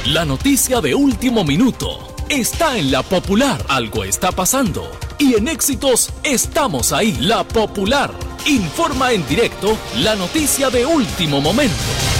La noticia de último minuto está en La Popular. Algo está pasando. Y en Éxitos estamos ahí. La Popular informa en directo la noticia de último momento.